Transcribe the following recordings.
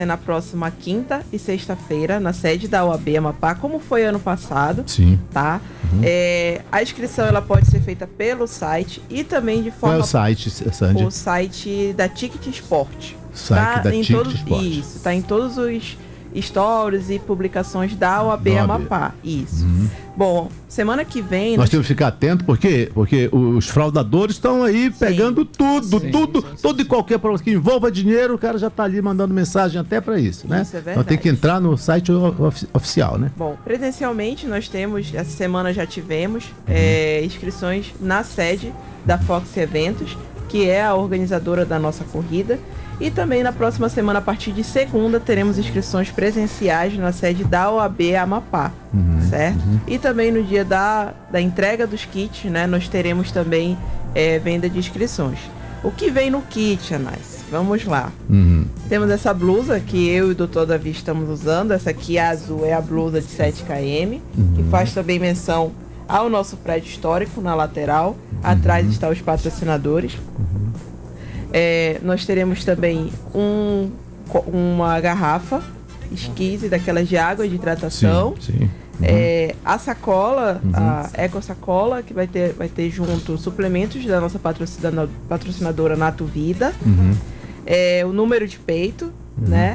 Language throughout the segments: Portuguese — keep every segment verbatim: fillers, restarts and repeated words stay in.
na próxima quinta e sexta-feira, na sede da O A B Amapá, como foi ano passado. Sim. Tá? Uhum. É, a inscrição ela pode ser feita pelo site e também de forma... Qual é o site, Sandy? O site da Ticket Sport. Site tá da em Ticket todos, Sport. Isso, tá em todos os stories e publicações da O A B Amapá. Isso. Uhum. Bom, semana que vem... Nós, nós temos que ficar atento, porque, porque os fraudadores estão aí pegando tudo, sim, tudo, sim, sim, todo e qualquer problema que envolva dinheiro, o cara já está ali mandando mensagem até para isso, né? Isso é verdade. Então tem que entrar no site ofi- oficial, né? Bom, presencialmente nós temos, essa semana já tivemos Uhum. é, inscrições na sede da Fox Eventos, que é a organizadora da nossa corrida. E também na próxima semana, a partir de segunda, teremos inscrições presenciais na sede da O A B Amapá, Uhum, certo? uhum. E também no dia da, da entrega dos kits, né, nós teremos também é, venda de inscrições. O que vem no kit, Anais? Vamos lá. Uhum. Temos essa blusa que eu e o doutor Davi estamos usando. Essa aqui, a azul, é a blusa de sete quilômetros, Uhum. que faz também menção ao nosso prédio histórico na lateral. Atrás Uhum. estão os patrocinadores. É, nós teremos também um, uma garrafa esquise daquelas de água de hidratação. Sim, sim. Uhum. É, a sacola, Uhum. a Eco Sacola, que vai ter, vai ter junto suplementos da nossa patrocina- patrocinadora Nato Vida. Uhum. É, o número de peito, né?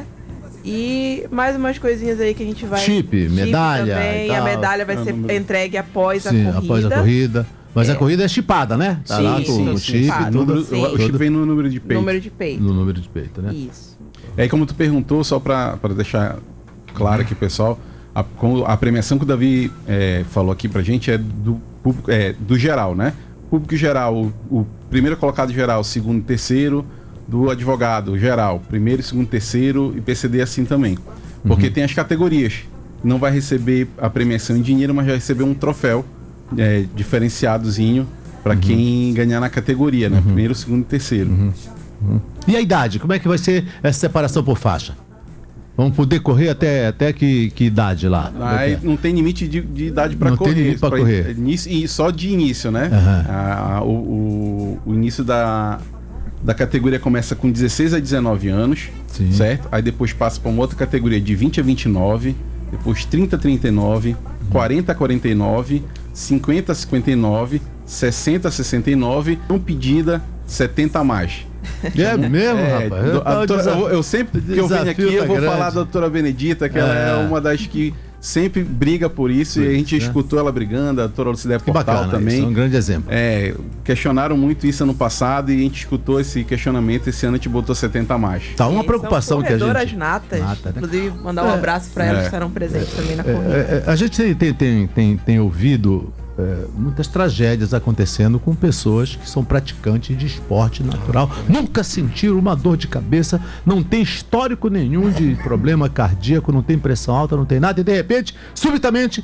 E mais umas coisinhas aí que a gente vai... Chip, medalha também. e A tal. medalha vai É, ser número- entregue após Sim, a corrida. após a corrida. Mas É. a corrida é chipada, né? Tá Sim, lá com sim, o sim, chip, chipado. tudo, Número- Sim. o chip vem no número de peito. Número de peito. no número de peito, né? Isso. É como tu perguntou, só para deixar claro aqui, pessoal, a, com a premiação que o Davi é, falou aqui pra gente é do público, é do geral, né? Público geral, o, o primeiro colocado geral, segundo e terceiro, do advogado geral, primeiro, segundo, terceiro e P C D assim também. Porque tem as categorias. Não vai receber a premiação em dinheiro, mas vai receber um troféu é, diferenciadozinho para Uhum. quem ganhar na categoria, né? Primeiro, segundo e terceiro. Uhum. E a idade? Como é que vai ser essa separação por faixa? Vamos poder correr até, até que, que idade lá? Aí não tem limite de, de idade para Não tem correr. limite pra pra correr. Início, e só de início, né? Aham. A- a- o, o, o início da, da categoria começa com dezesseis a dezenove anos, Sim. certo? Aí depois passa para uma outra categoria de vinte a vinte e nove, depois trinta a trinta e nove, quarenta a quarenta e nove, cinquenta a cinquenta e nove, sessenta a sessenta e nove, não pedida setenta a mais. É mesmo, É, rapaz? do- a Tá, o doutora- desafio- eu, eu sempre que eu venho aqui, desafio eu tá vou grande. falar da doutora Benedita, que ela É. é uma das que sempre briga por isso, e a gente né? escutou ela brigando, a doutora Lucidé Que Portal bacana, também. isso é um grande exemplo. É, questionaram muito isso ano passado e a gente escutou esse questionamento. Esse ano a gente botou setenta a mais. Tá, uma Sim, preocupação são que a corredoras gente... natas. Nata, né? Inclusive, mandar um É. abraço para elas É. que estarão presentes também na É, corrida. é, é, a gente tem, tem, tem, tem ouvido é, muitas tragédias acontecendo com pessoas que são praticantes de esporte natural. Nunca sentiram uma dor de cabeça, não tem histórico nenhum de problema cardíaco, não tem pressão alta, não tem nada, e de repente, subitamente,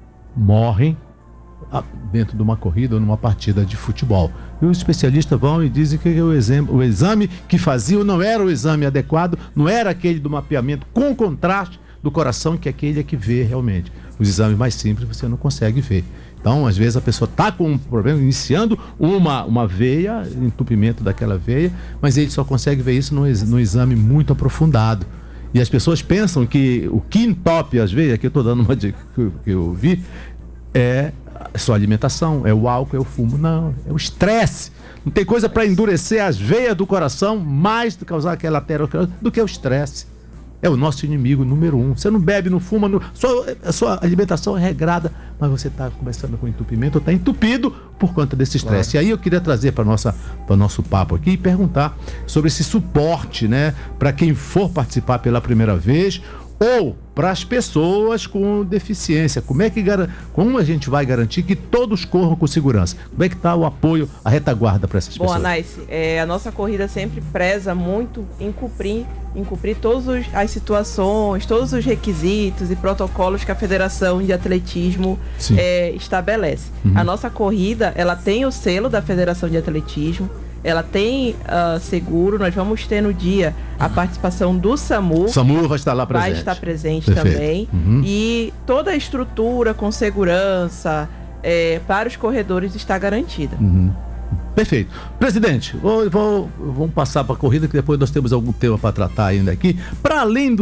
morrem ah, dentro de uma corrida ou numa partida de futebol. E os especialistas vão e dizem que o exame, o exame que faziam não era o exame adequado, não era aquele do mapeamento com contraste do coração, que aquele é que vê realmente. Os exames mais simples você não consegue ver. Então, às vezes a pessoa está com um problema, iniciando uma, uma veia, entupimento daquela veia, mas ele só consegue ver isso no, ex- no exame muito aprofundado. E as pessoas pensam que o que entope as veias, aqui eu estou dando uma dica que eu, que eu vi, é só alimentação, é o álcool, é o fumo. Não, é o estresse. Não tem coisa para endurecer as veias do coração mais do que causar aquela aterosclerose do que o estresse. É o nosso inimigo número um. Você não bebe, não fuma, não... Só, a sua alimentação é regrada, mas você está começando com entupimento, ou está entupido por conta desse estresse. Claro. E aí eu queria trazer para o nosso papo aqui e perguntar sobre esse suporte, né, para quem for participar pela primeira vez ou para as pessoas com deficiência. Como é que gar... Como a gente vai garantir que todos corram com segurança? Como é que está o apoio, a retaguarda para essas Bom, pessoas? Anais, é, a nossa corrida sempre preza muito em cumprir, em cumprir todas os- as situações, todos os requisitos e protocolos que a Federação de Atletismo Sim. é, estabelece. Uhum. A nossa corrida, ela tem o selo da Federação de Atletismo, ela tem ah, seguro. Nós vamos ter no dia a participação do SAMU. O SAMU vai estar lá presente. Vai estar presente Perfeito. também. Uhum. E toda a estrutura com segurança é, para os corredores está garantida. Uhum. Perfeito. Presidente, vou, vou, vamos passar para a corrida, que depois nós temos algum tema para tratar ainda aqui. Para além do